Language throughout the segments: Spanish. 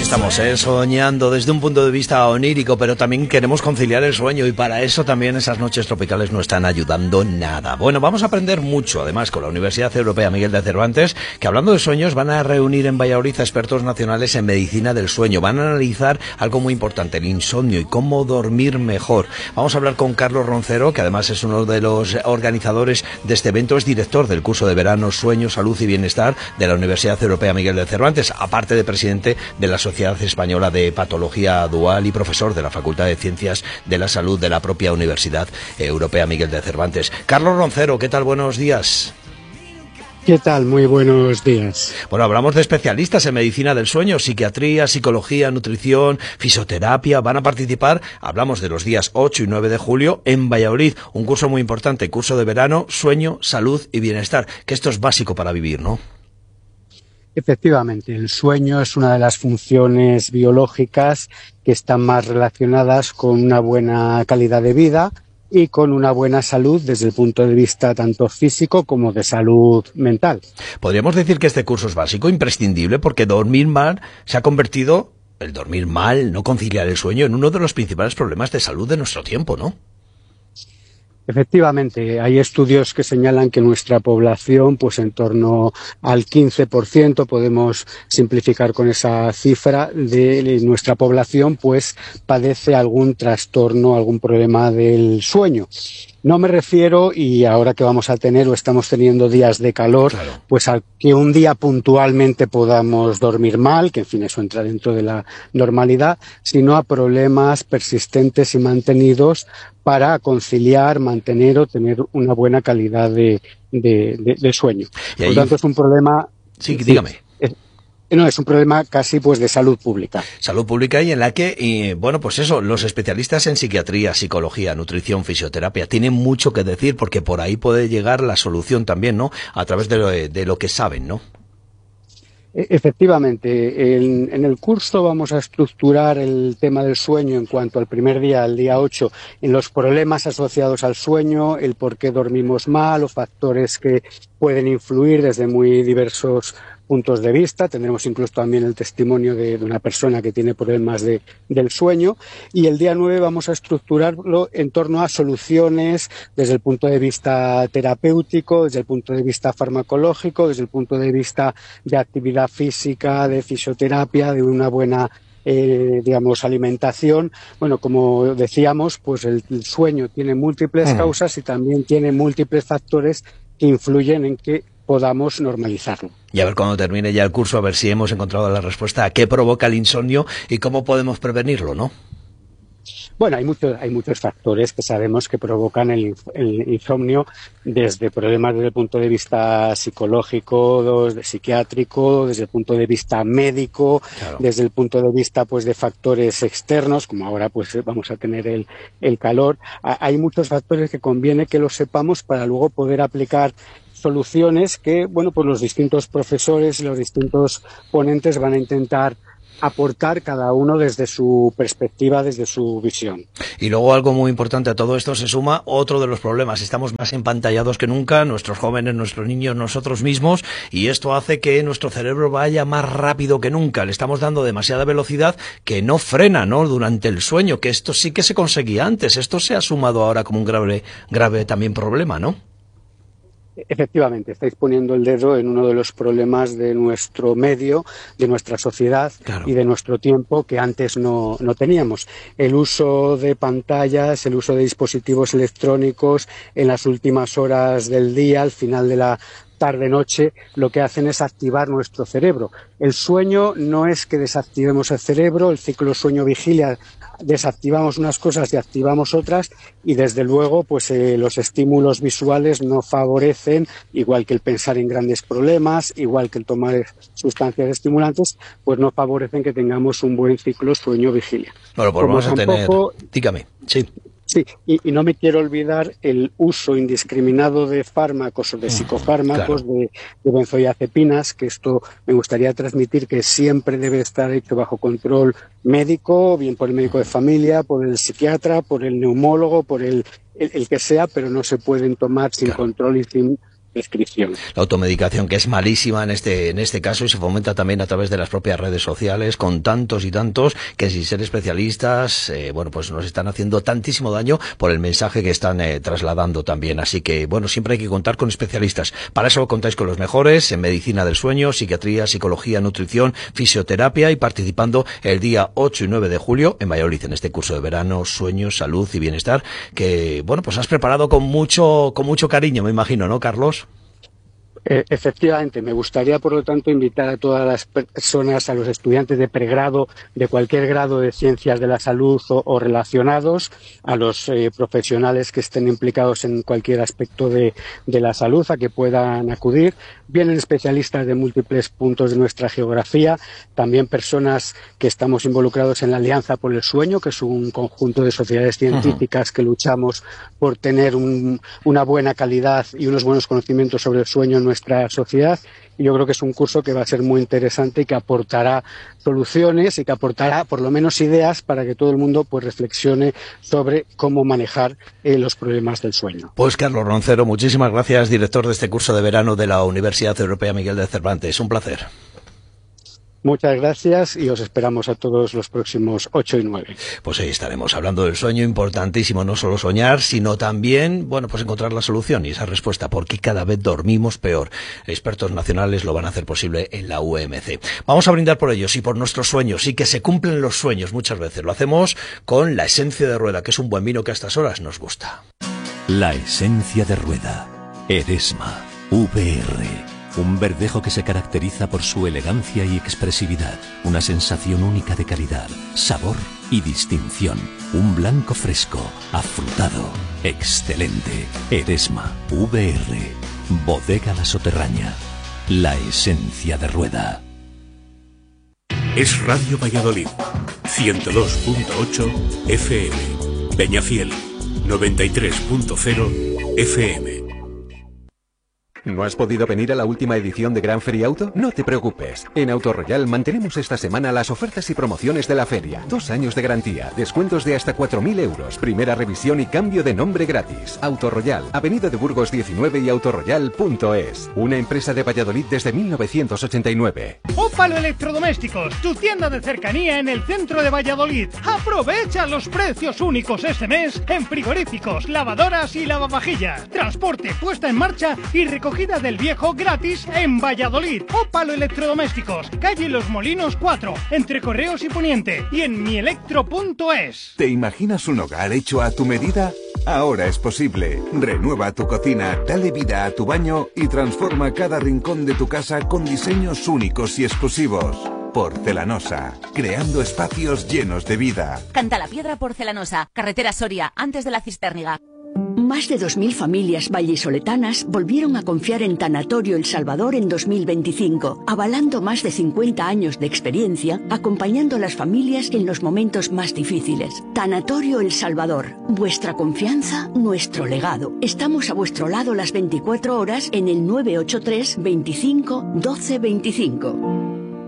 Así estamos, soñando desde un punto de vista onírico, pero también queremos conciliar el sueño y para eso también esas noches tropicales no están ayudando nada. Bueno, vamos a aprender mucho, además, con la Universidad Europea Miguel de Cervantes, que hablando de sueños van a reunir en Valladolid a expertos nacionales en medicina del sueño. Van a analizar algo muy importante, el insomnio y cómo dormir mejor. Vamos a hablar con Carlos Roncero, que además es uno de los organizadores de este evento, es director del curso de verano Sueño, Salud y Bienestar de la Universidad Europea Miguel de Cervantes, aparte de presidente de la Sociedad Española de Patología Dual y profesor de la Facultad de Ciencias de la Salud de la propia Universidad Europea Miguel de Cervantes. Carlos Roncero, ¿qué tal? Buenos días. ¿Qué tal? Muy buenos días. Bueno, hablamos de especialistas en medicina del sueño, psiquiatría, psicología, nutrición, fisioterapia. Van a participar, hablamos de los días 8 y 9 de julio, en Valladolid. Un curso muy importante, curso de verano, Sueño, Salud y Bienestar. Que esto es básico para vivir, ¿no? Efectivamente, el sueño es una de las funciones biológicas que están más relacionadas con una buena calidad de vida y con una buena salud desde el punto de vista tanto físico como de salud mental. Podríamos decir que este curso es básico, imprescindible, porque dormir mal se ha convertido, el dormir mal, no conciliar el sueño, en uno de los principales problemas de salud de nuestro tiempo, ¿no? Efectivamente, hay estudios que señalan que nuestra población, pues en torno al 15%, podemos simplificar con esa cifra, de nuestra población, pues padece algún trastorno, algún problema del sueño. No me refiero, y ahora que vamos a tener o estamos teniendo días de calor, claro, pues a que un día puntualmente podamos dormir mal, que en fin eso entra dentro de la normalidad, sino a problemas persistentes y mantenidos para conciliar, mantener o tener una buena calidad de sueño. Por lo tanto es un problema... Sí, dígame. No, es un problema casi pues de salud pública. Salud pública y en la que, bueno, pues eso, los especialistas en psiquiatría, psicología, nutrición, fisioterapia, tienen mucho que decir porque por ahí puede llegar la solución también, ¿no? A través de lo que saben, ¿no? Efectivamente, en el curso vamos a estructurar el tema del sueño en cuanto al primer día, al día 8, en los problemas asociados al sueño, el por qué dormimos mal, los factores que pueden influir desde muy diversos puntos de vista. Tendremos incluso también el testimonio de una persona que tiene problemas del sueño. Y el día 9 vamos a estructurarlo en torno a soluciones desde el punto de vista terapéutico, desde el punto de vista farmacológico, desde el punto de vista de actividad física, de fisioterapia, de una buena alimentación. Bueno, como decíamos, pues el sueño tiene múltiples causas y también tiene múltiples factores que influyen en que podamos normalizarlo. Y a ver cuando termine ya el curso, a ver si hemos encontrado la respuesta a qué provoca el insomnio y cómo podemos prevenirlo, ¿no? Bueno, hay muchos factores que sabemos que provocan el insomnio, desde problemas desde el punto de vista psicológico, psiquiátrico, desde el punto de vista médico, claro, desde el punto de vista pues de factores externos, como ahora pues vamos a tener el calor. Hay muchos factores que conviene que los sepamos para luego poder aplicar soluciones que, bueno, pues los distintos profesores y los distintos ponentes van a intentar aportar cada uno desde su perspectiva, desde su visión. Y luego algo muy importante a todo esto se suma otro de los problemas. Estamos más empantallados que nunca, nuestros jóvenes, nuestros niños, nosotros mismos, y esto hace que nuestro cerebro vaya más rápido que nunca. Le estamos dando demasiada velocidad que no frena, ¿no?, durante el sueño, que esto sí que se conseguía antes. Esto se ha sumado ahora como un grave también problema, ¿no? Efectivamente, estáis poniendo el dedo en uno de los problemas de nuestro medio, de nuestra sociedad, claro, y de nuestro tiempo que antes no teníamos. El uso de pantallas, el uso de dispositivos electrónicos en las últimas horas del día, al final de la tarde-noche, lo que hacen es activar nuestro cerebro. El sueño no es que desactivemos el cerebro, el ciclo sueño-vigilia, desactivamos unas cosas y activamos otras, y desde luego pues los estímulos visuales no favorecen, igual que el pensar en grandes problemas, igual que el tomar sustancias estimulantes, pues no favorecen que tengamos un buen ciclo sueño-vigilia. Bueno, pues vamos a tener... Dígame, sí. Sí, y no me quiero olvidar el uso indiscriminado de fármacos o de psicofármacos, claro, de benzodiazepinas, que esto me gustaría transmitir que siempre debe estar hecho bajo control médico, bien por el médico de familia, por el psiquiatra, por el neumólogo, por el que sea, pero no se pueden tomar sin, claro, control y sin prescripción. La automedicación, que es malísima en este caso, y se fomenta también a través de las propias redes sociales, con tantos y tantos que, sin ser especialistas, pues nos están haciendo tantísimo daño por el mensaje que están trasladando también. Así que, siempre hay que contar con especialistas. Para eso contáis con los mejores en medicina del sueño, psiquiatría, psicología, nutrición, fisioterapia, y participando el día 8 y 9 de julio en Valladolid, en este curso de verano, Sueño, Salud y Bienestar, que, pues has preparado con mucho cariño, me imagino, ¿no, Carlos? Efectivamente, me gustaría, por lo tanto, invitar a todas las personas, a los estudiantes de pregrado, de cualquier grado de ciencias de la salud o relacionados, a los profesionales que estén implicados en cualquier aspecto de la salud, a que puedan acudir. Vienen especialistas de múltiples puntos de nuestra geografía, también personas que estamos involucrados en la Alianza por el Sueño, que es un conjunto de sociedades científicas que luchamos por tener una buena calidad y unos buenos conocimientos sobre el sueño en nuestra sociedad. Y yo creo que es un curso que va a ser muy interesante y que aportará soluciones y que aportará por lo menos ideas para que todo el mundo reflexione sobre cómo manejar los problemas del sueño. Pues Carlos Roncero, muchísimas gracias, director de este curso de verano de la Universidad Europea Miguel de Cervantes. Un placer. Muchas gracias y os esperamos a todos los próximos 8 y 9. Pues ahí estaremos hablando del sueño, importantísimo no solo soñar, sino también, encontrar la solución y esa respuesta, porque cada vez dormimos peor. Expertos nacionales lo van a hacer posible en la UMC. Vamos a brindar por ellos y por nuestros sueños, y que se cumplen los sueños muchas veces. Lo hacemos con la Esencia de Rueda, que es un buen vino que a estas horas nos gusta. La Esencia de Rueda, Eresma, VR. Un verdejo que se caracteriza por su elegancia y expresividad. Una sensación única de calidad, sabor y distinción. Un blanco fresco, afrutado, excelente. Eresma, VR. Bodega La Soterraña. La Esencia de Rueda. Es Radio Valladolid. 102.8 FM. Peñafiel. 93.0 FM. ¿No has podido venir a la última edición de Gran Feria Auto? No te preocupes. En Autoroyal mantenemos esta semana las ofertas y promociones de la feria. 2 años de garantía, descuentos de hasta 4.000 euros, primera revisión y cambio de nombre gratis. Autoroyal, Avenida de Burgos 19 y autoroyal.es. Una empresa de Valladolid desde 1989. Ópalo Electrodomésticos, tu tienda de cercanía en el centro de Valladolid. Aprovecha los precios únicos este mes en frigoríficos, lavadoras y lavavajillas. Transporte, puesta en marcha y recogida del viejo gratis en Valladolid. Ópalo Electrodomésticos, calle Los Molinos 4, entre Correos y Poniente, y en mielectro.es. ¿Te imaginas un hogar hecho a tu medida? Ahora es posible. Renueva tu cocina, dale vida a tu baño y transforma cada rincón de tu casa con diseños únicos y exclusivos. Porcelanosa, creando espacios llenos de vida. Cantalapiedra Porcelanosa, carretera Soria, antes de la Cistérniga. Más de 2.000 familias vallisoletanas volvieron a confiar en Tanatorio El Salvador en 2025, avalando más de 50 años de experiencia, acompañando a las familias en los momentos más difíciles. Tanatorio El Salvador, vuestra confianza, nuestro legado. Estamos a vuestro lado las 24 horas en el 983 25 12 25.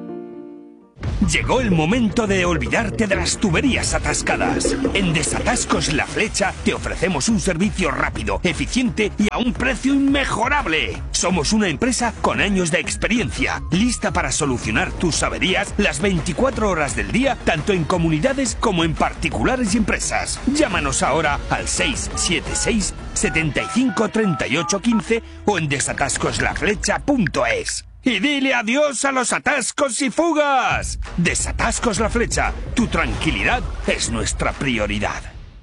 Llegó el momento de olvidarte de las tuberías atascadas. En Desatascos La Flecha te ofrecemos un servicio rápido, eficiente y a un precio inmejorable. Somos una empresa con años de experiencia, lista para solucionar tus averías las 24 horas del día, tanto en comunidades como en particulares y empresas. Llámanos ahora al 676 75 38 15 o en desatascoslaflecha.es. Y dile adiós a los atascos y fugas. Desatascos La Flecha, tu tranquilidad es nuestra prioridad.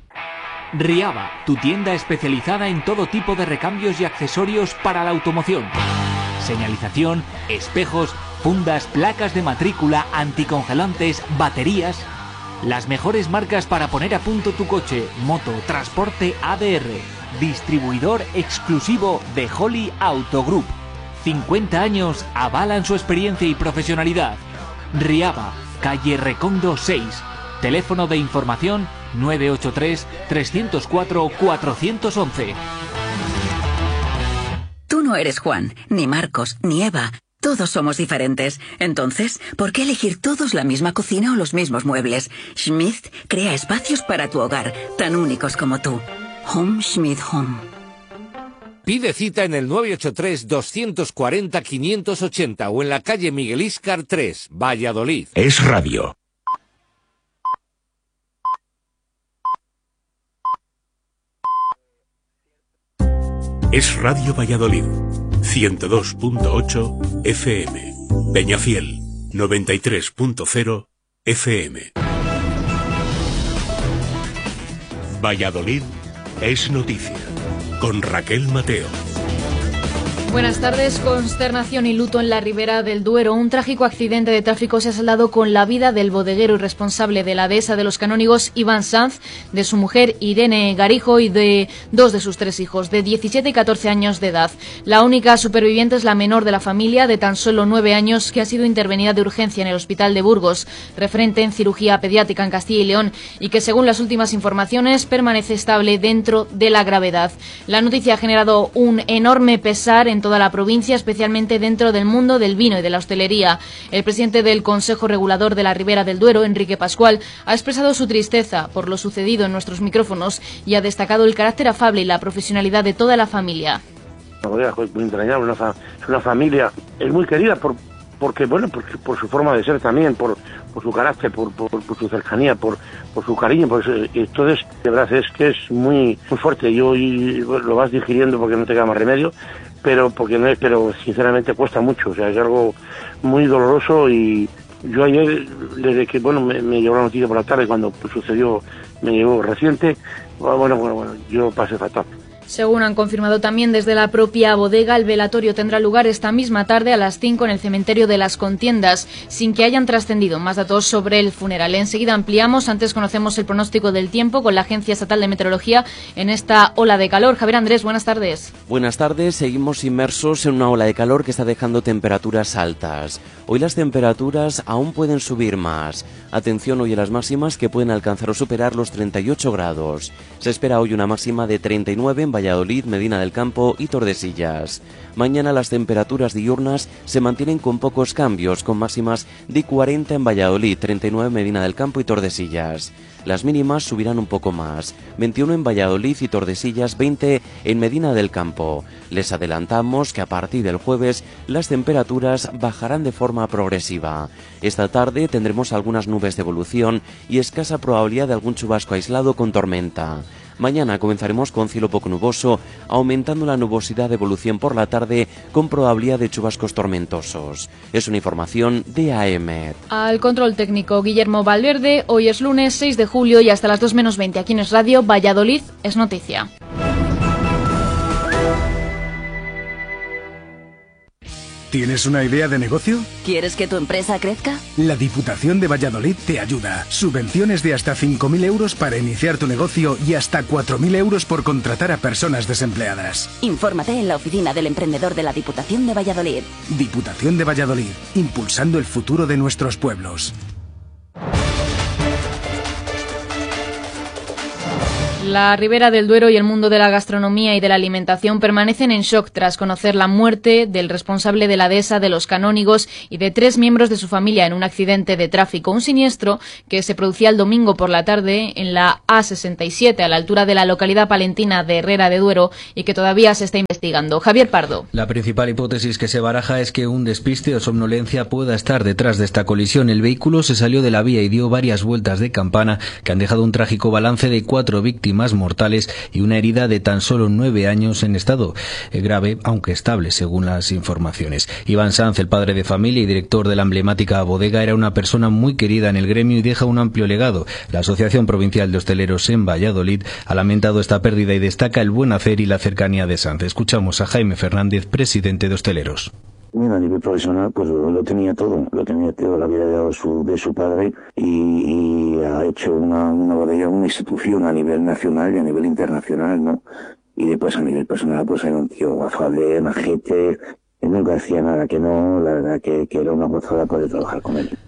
Riaba, tu tienda especializada en todo tipo de recambios y accesorios para la automoción. Señalización, espejos, fundas, placas de matrícula, anticongelantes, baterías. Las mejores marcas para poner a punto tu coche, moto, transporte ADR. Distribuidor exclusivo de Holly Auto Group. 50 años avalan su experiencia y profesionalidad. Riaba, calle Recondo 6. Teléfono de información 983 304 411. Tú no eres Juan, ni Marcos, ni Eva. Todos somos diferentes. Entonces, ¿por qué elegir todos la misma cocina o los mismos muebles? Schmidt crea espacios para tu hogar, tan únicos como tú. Home Schmidt Home. Pide cita en el 983-240-580 o en la calle Miguel Íscar 3, Valladolid. Es radio. Es Radio Valladolid, 102.8 FM. Peñafiel, 93.0 FM. Valladolid es noticia, con Raquel Mateo. Buenas tardes. Consternación y luto en la Ribera del Duero. Un trágico accidente de tráfico se ha saldado con la vida del bodeguero y responsable de la dehesa de los Canónigos, Iván Sanz, de su mujer Irene Garijo y de dos de sus tres hijos, de 17 y 14 años de edad. La única superviviente es la menor de la familia, de tan solo 9 años, que ha sido intervenida de urgencia en el hospital de Burgos, referente en cirugía pediátrica en Castilla y León, y que según las últimas informaciones permanece estable dentro de la gravedad. La noticia ha generado un enorme pesar en toda la provincia, especialmente dentro del mundo del vino y de la hostelería. El presidente del Consejo Regulador de la Ribera del Duero, Enrique Pascual, ha expresado su tristeza por lo sucedido en nuestros micrófonos y ha destacado el carácter afable y la profesionalidad de toda la familia. Una bodega muy entrañable, es una familia, es muy querida por su forma de ser también, por su carácter, por su cercanía, por su cariño. Entonces, de verdad es que es muy fuerte. Y lo vas digiriendo porque no te queda más remedio, pero sinceramente cuesta mucho. O sea, es algo muy doloroso. Y yo ayer, desde que me llegó la noticia por la tarde, cuando sucedió, me llegó reciente, yo pasé fatal. Según han confirmado también desde la propia bodega, el velatorio tendrá lugar esta misma tarde a las 5 en el cementerio de Las Contiendas, sin que hayan trascendido más datos sobre el funeral. Enseguida ampliamos, antes conocemos el pronóstico del tiempo con la Agencia Estatal de Meteorología en esta ola de calor. Javier Andrés, buenas tardes. Buenas tardes, seguimos inmersos en una ola de calor que está dejando temperaturas altas. Hoy las temperaturas aún pueden subir más. Atención hoy a las máximas que pueden alcanzar o superar los 38 grados. Se espera hoy una máxima de 39 en Valladolid, Medina del Campo y Tordesillas. Mañana las temperaturas diurnas se mantienen con pocos cambios, con máximas de 40 en Valladolid, 39 en Medina del Campo y Tordesillas. Las mínimas subirán un poco más, 21 en Valladolid y Tordesillas, 20 en Medina del Campo. Les adelantamos que a partir del jueves las temperaturas bajarán de forma progresiva. Esta tarde tendremos algunas nubes de evolución y escasa probabilidad de algún chubasco aislado con tormenta. Mañana comenzaremos con cielo poco nuboso, aumentando la nubosidad de evolución por la tarde con probabilidad de chubascos tormentosos. Es una información de AEMET. Al control técnico Guillermo Valverde. Hoy es lunes 6 de julio y hasta las 2 menos 20 aquí en Es Radio, Valladolid es noticia. ¿Tienes una idea de negocio? ¿Quieres que tu empresa crezca? La Diputación de Valladolid te ayuda. Subvenciones de hasta 5.000 euros para iniciar tu negocio y hasta 4.000 euros por contratar a personas desempleadas. Infórmate en la oficina del emprendedor de la Diputación de Valladolid. Diputación de Valladolid, impulsando el futuro de nuestros pueblos. La Ribera del Duero y el mundo de la gastronomía y de la alimentación permanecen en shock tras conocer la muerte del responsable de la dehesa de los Canónigos y de 3 miembros de su familia en un accidente de tráfico. Un siniestro que se producía el domingo por la tarde en la A67 a la altura de la localidad palentina de Herrera de Duero y que todavía se está investigando. Javier Pardo. La principal hipótesis que se baraja es que un despiste o somnolencia pueda estar detrás de esta colisión. El vehículo se salió de la vía y dio varias vueltas de campana que han dejado un trágico balance de 4 víctimas mortales y una herida de tan solo 9 años en estado grave, aunque estable según las informaciones. Iván Sanz, el padre de familia y director de la emblemática bodega, era una persona muy querida en el gremio y deja un amplio legado. La Asociación Provincial de Hosteleros en Valladolid ha lamentado esta pérdida y destaca el buen hacer y la cercanía de Sanz. Escuchamos a Jaime Fernández, presidente de Hosteleros. Mira, a nivel profesional, pues lo tenía todo, lo había heredado de su padre y ha hecho una bodega, una institución a nivel nacional y a nivel internacional, ¿no? Y después a nivel personal, pues era un tío afable, majete, nunca hacía nada que no, la verdad que era una gozada poder trabajar con él.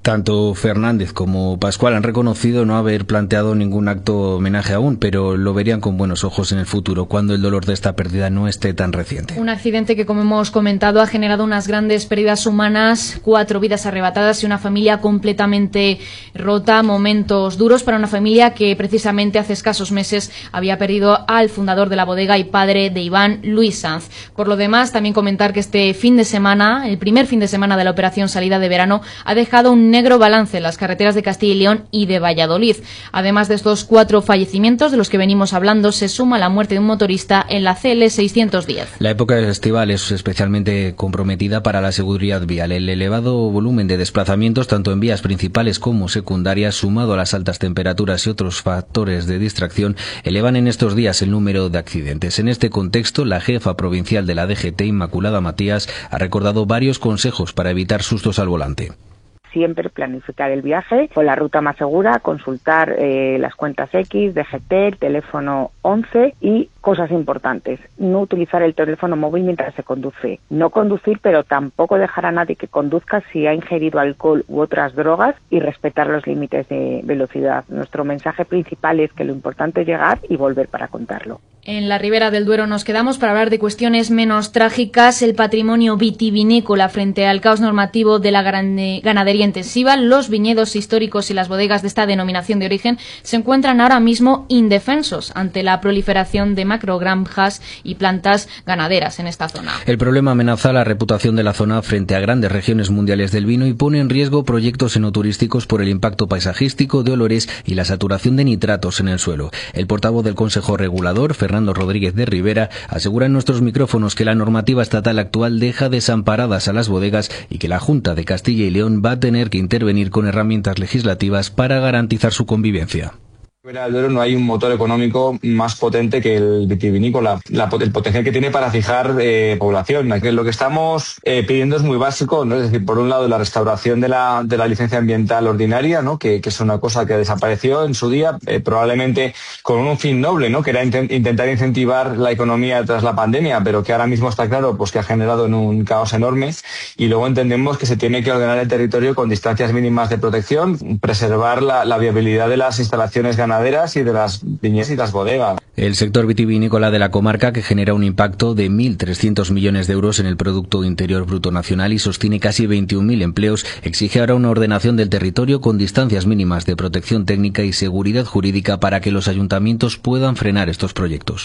Tanto Fernández como Pascual han reconocido no haber planteado ningún acto homenaje aún, pero lo verían con buenos ojos en el futuro, cuando el dolor de esta pérdida no esté tan reciente. Un accidente que, como hemos comentado, ha generado unas grandes pérdidas humanas, 4 vidas arrebatadas y una familia completamente rota. Momentos duros para una familia que precisamente hace escasos meses había perdido al fundador de la bodega y padre de Iván, Luis Sanz. Por lo demás, también comentar que este fin de semana, el primer fin de semana de la operación salida de verano, ha dejado un negro balance en las carreteras de Castilla y León y de Valladolid. Además de estos 4 fallecimientos de los que venimos hablando, se suma la muerte de un motorista en la CL 610. La época estival es especialmente comprometida para la seguridad vial. El elevado volumen de desplazamientos, tanto en vías principales como secundarias, sumado a las altas temperaturas y otros factores de distracción, elevan en estos días el número de accidentes. En este contexto, la jefa provincial de la DGT, Inmaculada Matías, ha recordado varios consejos para evitar sustos al volante. Siempre planificar el viaje con la ruta más segura, consultar las cuentas X, DGT, el teléfono 11 y cosas importantes. No utilizar el teléfono móvil mientras se conduce. No conducir, pero tampoco dejar a nadie que conduzca si ha ingerido alcohol u otras drogas y respetar los límites de velocidad. Nuestro mensaje principal es que lo importante es llegar y volver para contarlo. En la Ribera del Duero nos quedamos para hablar de cuestiones menos trágicas. El patrimonio vitivinícola frente al caos normativo de la ganadería intensiva. Los viñedos históricos y las bodegas de esta denominación de origen se encuentran ahora mismo indefensos ante la proliferación de macrogranjas y plantas ganaderas en esta zona. El problema amenaza la reputación de la zona frente a grandes regiones mundiales del vino y pone en riesgo proyectos enoturísticos por el impacto paisajístico, de olores y la saturación de nitratos en el suelo. El portavoz del Consejo Regulador, Fernando Rodríguez de Rivera, asegura en nuestros micrófonos que la normativa estatal actual deja desamparadas a las bodegas y que la Junta de Castilla y León va a tener que intervenir con herramientas legislativas para garantizar su convivencia. En Ribera del Duero no hay un motor económico más potente que el vitivinícola, el potencial que tiene para fijar población. Lo que estamos pidiendo es muy básico, ¿no? Es decir, por un lado la restauración de la licencia ambiental ordinaria, ¿no? que es una cosa que desapareció en su día, probablemente con un fin noble, ¿no? que era intentar incentivar la economía tras la pandemia, pero que ahora mismo está claro pues que ha generado un caos enorme. Y luego entendemos que se tiene que ordenar el territorio con distancias mínimas de protección, preservar la viabilidad de las instalaciones ganaderas y de las viñedas y las bodegas. El sector vitivinícola de la comarca, que genera un impacto de 1.300 millones de euros en el Producto Interior Bruto Nacional y sostiene casi 21.000 empleos, exige ahora una ordenación del territorio con distancias mínimas de protección técnica y seguridad jurídica para que los ayuntamientos puedan frenar estos proyectos.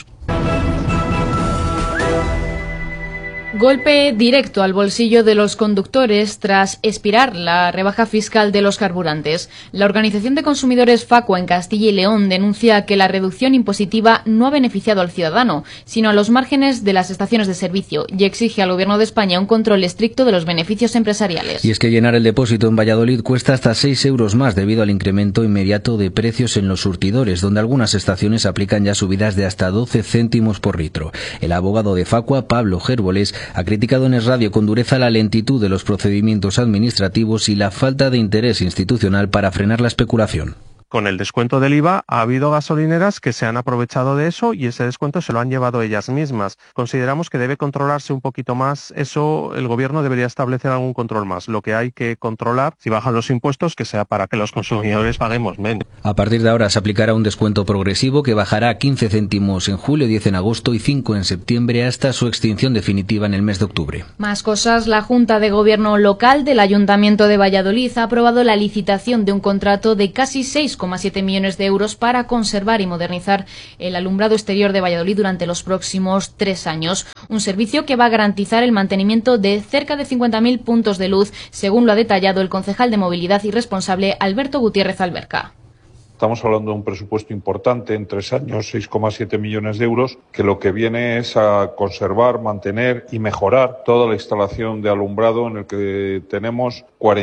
Golpe directo al bolsillo de los conductores tras expirar la rebaja fiscal de los carburantes. La Organización de Consumidores Facua en Castilla y León denuncia que la reducción impositiva no ha beneficiado al ciudadano, sino a los márgenes de las estaciones de servicio, y exige al Gobierno de España un control estricto de los beneficios empresariales. Y es que llenar el depósito en Valladolid cuesta hasta 6 euros más debido al incremento inmediato de precios en los surtidores, donde algunas estaciones aplican ya subidas de hasta 12 céntimos por litro. El abogado de Facua, Pablo Gérboles, ha criticado en Es Radio con dureza la lentitud de los procedimientos administrativos y la falta de interés institucional para frenar la especulación. Con el descuento del IVA ha habido gasolineras que se han aprovechado de eso y ese descuento se lo han llevado ellas mismas. Consideramos que debe controlarse un poquito más eso, el gobierno debería establecer algún control más. Lo que hay que controlar, si bajan los impuestos, que sea para que los consumidores paguemos menos. A partir de ahora se aplicará un descuento progresivo que bajará a 15 céntimos en julio, 10 en agosto y 5 en septiembre hasta su extinción definitiva en el mes de octubre. Más cosas. La Junta de Gobierno Local del Ayuntamiento de Valladolid ha aprobado la licitación de un contrato de casi 6,7 millones de euros para conservar y modernizar el alumbrado exterior de Valladolid durante los próximos 3 años. Un servicio que va a garantizar el mantenimiento de cerca de 50.000 puntos de luz, según lo ha detallado el concejal de Movilidad y responsable Alberto Gutiérrez Alberca. Estamos hablando de un presupuesto importante en 3 años, 6,7 millones de euros, que lo que viene es a conservar, mantener y mejorar toda la instalación de alumbrado en el que tenemos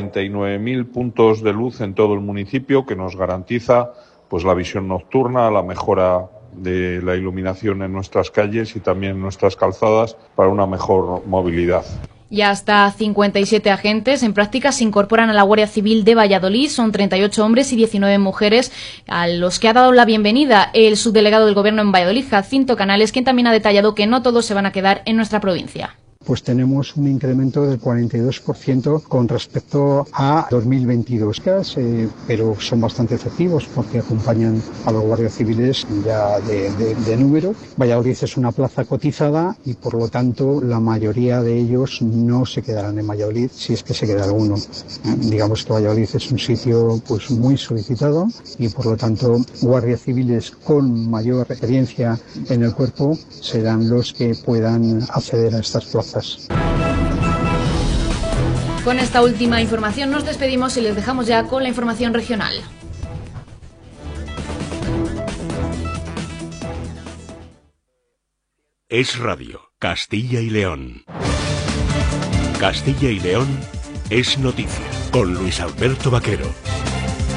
49.000 puntos de luz en todo el municipio, que nos garantiza pues la visión nocturna, la mejora de la iluminación en nuestras calles y también en nuestras calzadas para una mejor movilidad. Y hasta 57 agentes en práctica se incorporan a la Guardia Civil de Valladolid. Son 38 hombres y 19 mujeres, a los que ha dado la bienvenida el subdelegado del Gobierno en Valladolid, Jacinto Canales, quien también ha detallado que no todos se van a quedar en nuestra provincia. pues tenemos un incremento del 42% con respecto a 2022. Pero son bastante efectivos porque acompañan a los guardias civiles ya de número. Valladolid es una plaza cotizada y por lo tanto la mayoría de ellos no se quedarán en Valladolid, si es que se queda alguno. Digamos que Valladolid es un sitio pues muy solicitado y por lo tanto guardias civiles con mayor experiencia en el cuerpo serán los que puedan acceder a estas plazas. Con esta última información nos despedimos y les dejamos ya con la información regional. Es Radio, Castilla y León. Castilla y León es noticia, con Luis Alberto Vaquero.